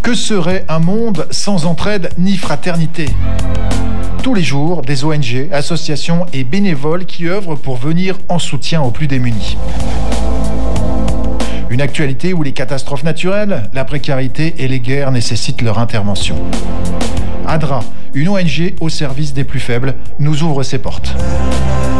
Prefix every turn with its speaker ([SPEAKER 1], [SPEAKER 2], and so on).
[SPEAKER 1] Que serait un monde sans entraide ni fraternité ? Tous les jours, des ONG, associations et bénévoles qui œuvrent pour venir en soutien aux plus démunis. Une actualité où les catastrophes naturelles, la précarité et les guerres nécessitent leur intervention. ADRA, une ONG au service des plus faibles, nous ouvre ses portes.